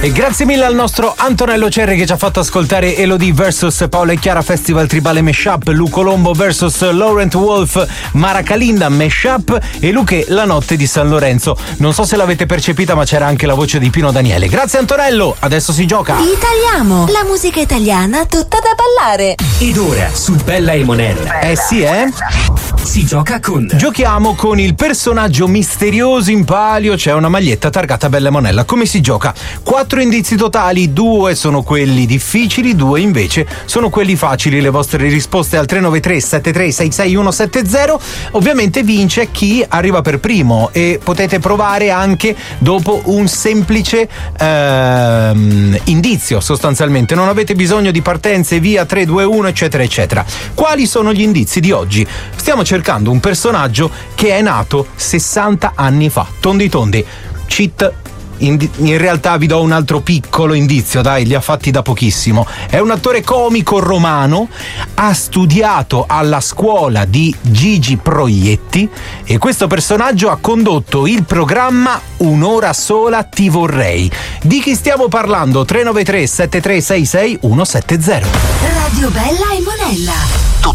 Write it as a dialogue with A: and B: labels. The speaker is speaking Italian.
A: E grazie mille al nostro Antonello Cerri che ci ha fatto ascoltare Elodie vs Paola e Chiara Festival Tribale Mashup, Lu Colombo vs Laurent Wolf Mara Kalinda Mashup e Luche La Notte di San Lorenzo. Non so se l'avete percepita, ma c'era anche la voce di Pino Daniele. Grazie Antonello, adesso si gioca.
B: Italiamo, la musica italiana tutta da ballare.
C: Ed ora su Bella e Monella.
A: Sì,
C: Si gioca con.
A: Giochiamo con il personaggio misterioso in palio. C'è una maglietta targata Bella e Monella. Come si gioca? 4 indizi totali, 2 sono quelli difficili, 2 invece sono quelli facili. Le vostre risposte al 393 7366 170. Ovviamente vince chi arriva per primo e potete provare anche dopo un semplice indizio. Sostanzialmente non avete bisogno di partenze via 3, 2, 1 eccetera eccetera. Quali sono gli indizi di oggi? Stiamo cercando un personaggio che è nato 60 anni fa. Tondi tondi. Cheat. In realtà vi do un altro piccolo indizio, dai, li ha fatti da pochissimo. È un attore comico romano, ha studiato alla scuola di Gigi Proietti e questo personaggio ha condotto il programma Un'ora sola ti vorrei. Di chi stiamo parlando? 393 7366 170.
B: Radio Bella e Monella.